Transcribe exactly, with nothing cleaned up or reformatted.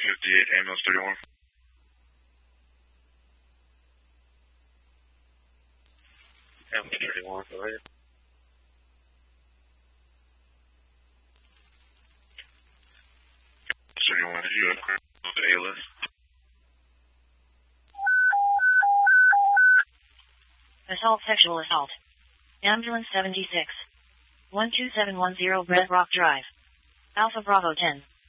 fifty-eight, ambulance thirty-one. Ambulance thirty-one, go ahead. thirty-one, did you have criminal A L S? Assault, sexual assault. Ambulance seventy-six. one two seven one zero Red Rock Drive. Alpha Bravo ten.